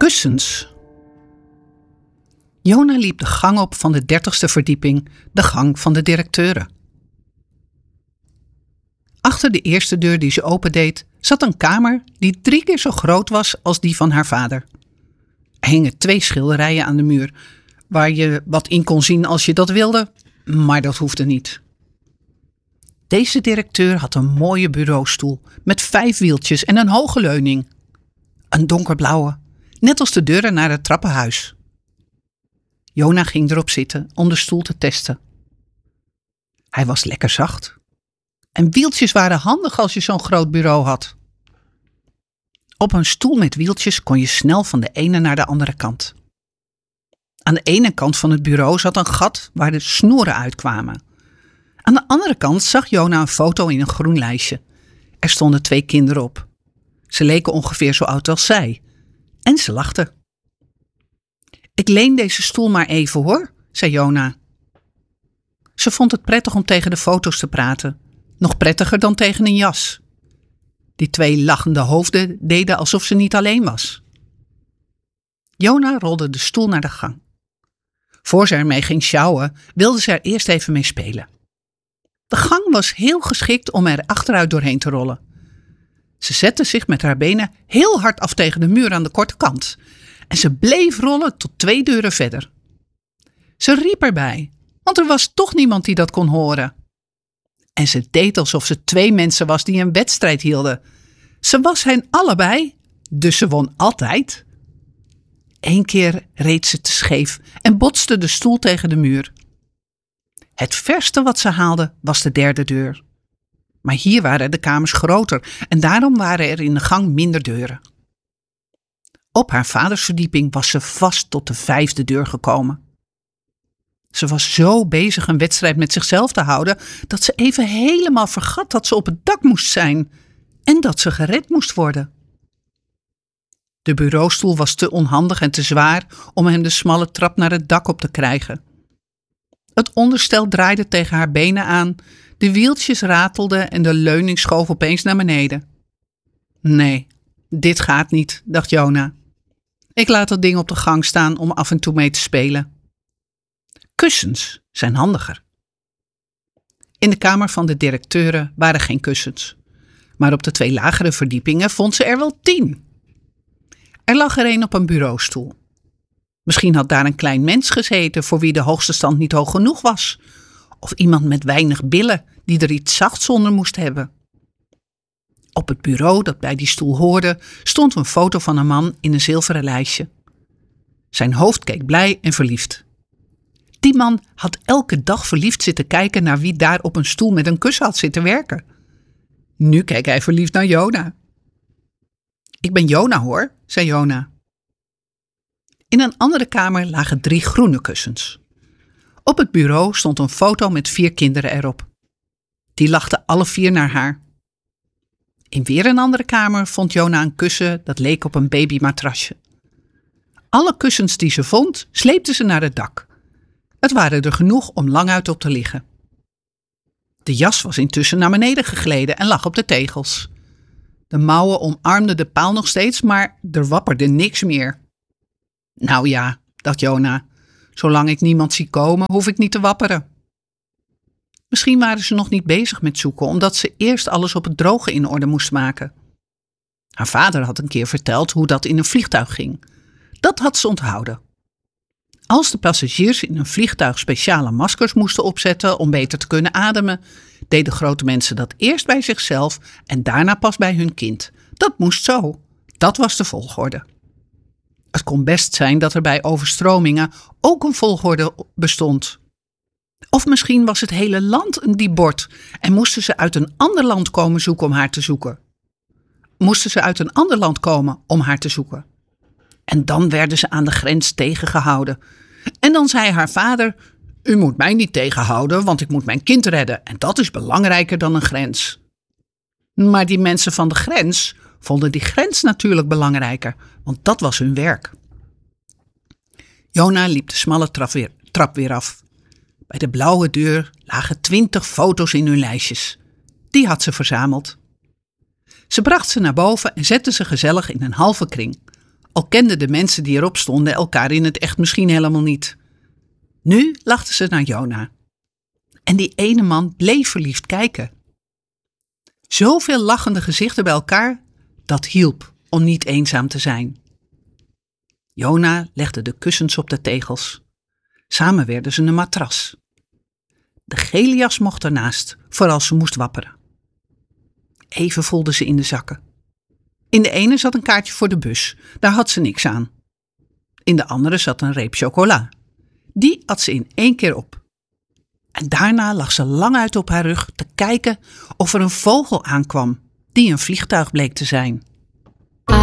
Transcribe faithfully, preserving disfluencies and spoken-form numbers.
Kussens. Jona liep de gang op van de dertigste verdieping, de gang van de directeuren. Achter de eerste deur die ze opendeed, zat een kamer die drie keer zo groot was als die van haar vader. Er hingen twee schilderijen aan de muur, waar je wat in kon zien als je dat wilde, maar dat hoefde niet. Deze directeur had een mooie bureaustoel met vijf wieltjes en een hoge leuning. Een donkerblauwe, net als de deuren naar het trappenhuis. Jona ging erop zitten om de stoel te testen. Hij was lekker zacht. En wieltjes waren handig als je zo'n groot bureau had. Op een stoel met wieltjes kon je snel van de ene naar de andere kant. Aan de ene kant van het bureau zat een gat waar de snoeren uitkwamen. Aan de andere kant zag Jona een foto in een groen lijstje. Er stonden twee kinderen op. Ze leken ongeveer zo oud als zij. En ze lachten. Ik leen deze stoel maar even hoor, zei Jona. Ze vond het prettig om tegen de foto's te praten. Nog prettiger dan tegen een jas. Die twee lachende hoofden deden alsof ze niet alleen was. Jona rolde de stoel naar de gang. Voor ze ermee ging sjouwen, wilde ze er eerst even mee spelen. De gang was heel geschikt om er achteruit doorheen te rollen. Ze zette zich met haar benen heel hard af tegen de muur aan de korte kant. En ze bleef rollen tot twee deuren verder. Ze riep erbij, want er was toch niemand die dat kon horen. En ze deed alsof ze twee mensen was die een wedstrijd hielden. Ze was hen allebei, dus ze won altijd. Eén keer reed ze te scheef en botste de stoel tegen de muur. Het verste wat ze haalde was de derde deur. Maar hier waren de kamers groter en daarom waren er in de gang minder deuren. Op haar vaders verdieping was ze vast tot de vijfde deur gekomen. Ze was zo bezig een wedstrijd met zichzelf te houden dat ze even helemaal vergat dat ze op het dak moest zijn en dat ze gered moest worden. De bureaustoel was te onhandig en te zwaar om hem de smalle trap naar het dak op te krijgen. Het onderstel draaide tegen haar benen aan, de wieltjes ratelden en de leuning schoof opeens naar beneden. Nee, dit gaat niet, dacht Jona. Ik laat dat ding op de gang staan om af en toe mee te spelen. Kussens zijn handiger. In de kamer van de directeuren waren geen kussens. Maar op de twee lagere verdiepingen vond ze er wel tien. Er lag er een op een bureaustoel. Misschien had daar een klein mens gezeten voor wie de hoogste stand niet hoog genoeg was. Of iemand met weinig billen die er iets zachts onder moest hebben. Op het bureau dat bij die stoel hoorde stond een foto van een man in een zilveren lijstje. Zijn hoofd keek blij en verliefd. Die man had elke dag verliefd zitten kijken naar wie daar op een stoel met een kussen had zitten werken. Nu keek hij verliefd naar Jona. Ik ben Jona hoor, zei Jona. In een andere kamer lagen drie groene kussens. Op het bureau stond een foto met vier kinderen erop. Die lachten alle vier naar haar. In weer een andere kamer vond Jona een kussen dat leek op een babymatrasje. Alle kussens die ze vond, sleepte ze naar het dak. Het waren er genoeg om lang uit op te liggen. De jas was intussen naar beneden gegleden en lag op de tegels. De mouwen omarmden de paal nog steeds, maar er wapperde niks meer. Nou ja, dacht Jona, zolang ik niemand zie komen, hoef ik niet te wapperen. Misschien waren ze nog niet bezig met zoeken, omdat ze eerst alles op het droge in orde moest maken. Haar vader had een keer verteld hoe dat in een vliegtuig ging. Dat had ze onthouden. Als de passagiers in een vliegtuig speciale maskers moesten opzetten om beter te kunnen ademen, deden grote mensen dat eerst bij zichzelf en daarna pas bij hun kind. Dat moest zo. Dat was de volgorde. Het kon best zijn dat er bij overstromingen ook een volgorde bestond. Of misschien was het hele land een diep bord en moesten ze uit een ander land komen zoeken om haar te zoeken. Moesten ze uit een ander land komen om haar te zoeken. En dan werden ze aan de grens tegengehouden. En dan zei haar vader, u moet mij niet tegenhouden, want ik moet mijn kind redden. En dat is belangrijker dan een grens. Maar die mensen van de grens vonden die grens natuurlijk belangrijker, want dat was hun werk. Jona liep de smalle trap weer, trap weer af. Bij de blauwe deur lagen twintig foto's in hun lijstjes. Die had ze verzameld. Ze bracht ze naar boven en zette ze gezellig in een halve kring. Al kenden de mensen die erop stonden elkaar in het echt misschien helemaal niet. Nu lachten ze naar Jona. En die ene man bleef verliefd kijken. Zoveel lachende gezichten bij elkaar, dat hielp om niet eenzaam te zijn. Jona legde de kussens op de tegels. Samen werden ze een matras. De gele jas mocht ernaast, voor als ze moest wapperen. Even voelde ze in de zakken. In de ene zat een kaartje voor de bus, daar had ze niks aan. In de andere zat een reep chocola. Die at ze in één keer op. En daarna lag ze lang uit op haar rug te kijken of er een vogel aankwam, die een vliegtuig bleek te zijn.